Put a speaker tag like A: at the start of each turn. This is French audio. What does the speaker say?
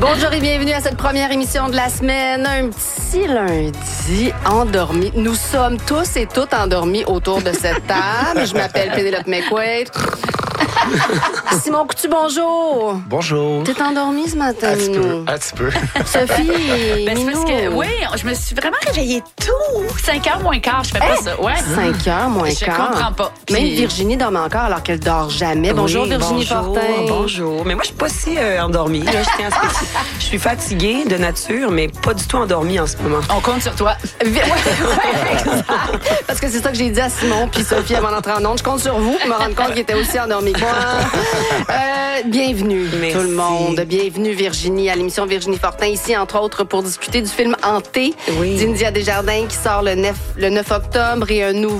A: Bonjour et bienvenue à cette première émission de la semaine. Un petit lundi endormi. Nous sommes tous et toutes endormis autour de cette table. Je m'appelle Pénélope McQuaid. Simon Coutu, bonjour.
B: Bonjour.
A: T'es endormi ce matin,
B: Un petit
A: Minou?
B: peu, un petit peu.
A: Sophie,
C: Ben, c'est
A: Minou.
C: parce que, oui, je me suis vraiment réveillée tôt. 5h moins quart, je fais pas ça. Ouais.
A: 5h moins
C: Je
A: quart.
C: comprends pas.
A: Même
C: Puis-
A: Virginie dorme encore alors qu'elle dort jamais. Bonjour
D: Oui,
A: Virginie
D: bonjour,
A: Fortin.
D: Bonjour. Mais moi, je suis pas si endormie. Là, je suis fatiguée de nature, mais pas du tout endormie en ce moment.
C: On compte sur toi.
A: Parce que c'est ça que j'ai dit à Simon puis Sophie avant d'entrer en onde. Je compte sur vous pour me rendre compte qu'il était aussi endormi que moi. Bienvenue
D: Merci.
A: tout le monde. Bienvenue Virginie à l'émission Virginie Fortin ici entre autres pour discuter du film Hanté
D: Oui.
A: d'India Desjardins qui sort le 9 octobre et un nouveau